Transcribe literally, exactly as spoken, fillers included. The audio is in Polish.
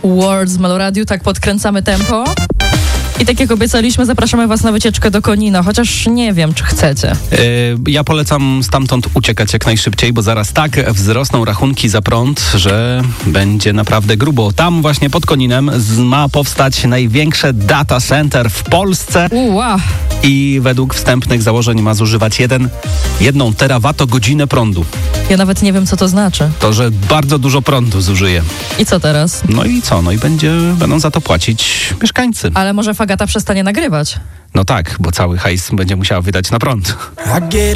Words w Meloradiu, tak podkręcamy tempo. I tak jak obiecaliśmy, zapraszamy was na wycieczkę do Konina, chociaż nie wiem, czy chcecie. Yy, ja polecam stamtąd uciekać jak najszybciej, bo zaraz tak wzrosną rachunki za prąd, że będzie naprawdę grubo. Tam właśnie pod Koninem z, ma powstać największe data center w Polsce. Uła. I według wstępnych założeń ma zużywać jeden, jedną terawatogodzinę prądu. Ja nawet nie wiem, co to znaczy. To, że bardzo dużo prądu zużyje. I co teraz? No i co? No i będzie, będą za to płacić mieszkańcy. Ale może Fagata przestanie nagrywać? No tak, bo cały hajs będzie musiała wydać na prąd.